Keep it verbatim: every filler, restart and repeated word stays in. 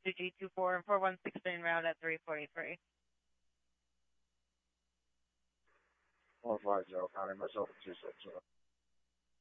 to G two four and four one six en route at three forty-three. one five zero, counting myself at two six zero.